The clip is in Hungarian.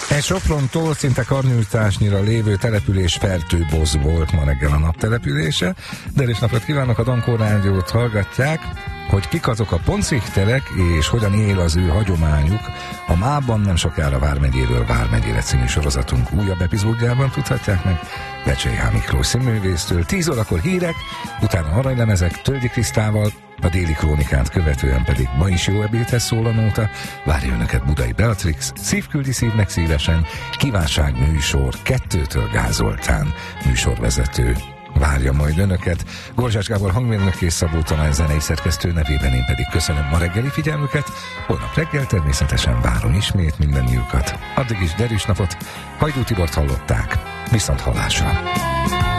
Egy Soprontól szinte karnyújtásnyira lévő település Fertőboz volt ma reggel a naptelepülése. De is napot kívánok, a Dankó Rádiót hallgatják. Hogy kik azok a poncikterek és hogyan él az ő hagyományuk, a mában nem sokára Vármegyéről Vármegyére című sorozatunk újabb epizódjában tudhatják meg Vecsei H. Miklós színművésztől. 10 órakor hírek, utána aranylemezek Tölgyi Krisztával, a déli krónikát követően pedig ma is jó ebédhez szól a nóta. Várja önöket Budai Beatrix, Szívküldi szívnek szívesen, kívánság műsor 2-től Gázoltán műsorvezető. Várja majd önöket. Gorzsás Gábor hangmérnök és Szabó Tamás zenei szerkesztő nevében én pedig köszönöm ma reggeli figyelmüket. Holnap reggel természetesen várom ismét mindennyiukat. Addig is derűs napot. Hajdú Tibort hallották. Viszont hallásra.